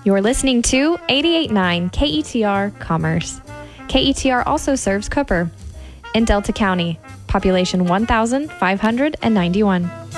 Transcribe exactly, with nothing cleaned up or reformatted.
You're listening to eighty-eight point nine K E T R Commerce. K E T R also serves Cooper in Delta County, population one thousand five hundred ninety-one.